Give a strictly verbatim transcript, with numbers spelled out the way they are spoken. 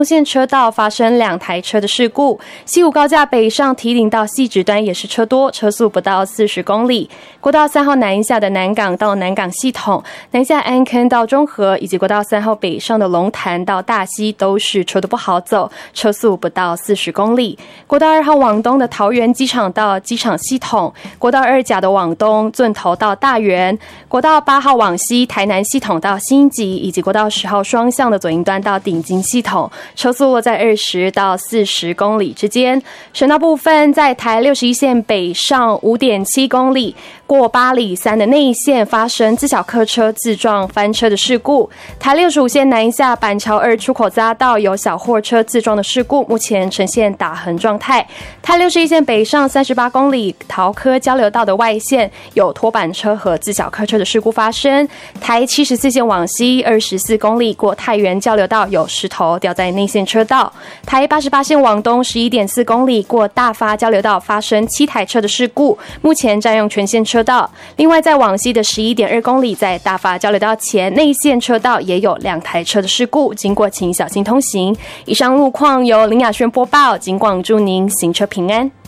线车道发生两台车的事故，西武高架北上提顶到汐止端也是车多，车速不到四十公里。国道三号南下的南港到南港系统，南下安坑到中和，以及国道三号北上的龙潭到大溪都是车都不好走，车速不到四十公里。国道二号往东的桃园机场到机场系统，国道二甲的往东圳头到大园，国道八号往西台南系统到新集，以及国道十号双向的左营端到顶金系统。车速落在二十到四十公里之间。省道部分，在台六十一线北上 五点七公里，过八里三的内线发生自小客车自撞翻车的事故。台六十五线南下板桥二出口匝道有小货车自撞的事故，目前呈现打横状态。台六十一线北上三十八公里桃科交流道的外线有拖板车和自小客车的事故发生。台七十四线往西二十四公里过太原交流道有石头掉在内线车道。台八十八线往东十一点四公里过大发交流道发生七台车的事故，目前占用全线车道。另外在往西的十一点二公里在大发交流道前内线车道也有两台车的事故，经过请小心通行。以上路况由林雅轩播报，警广祝您行车平安。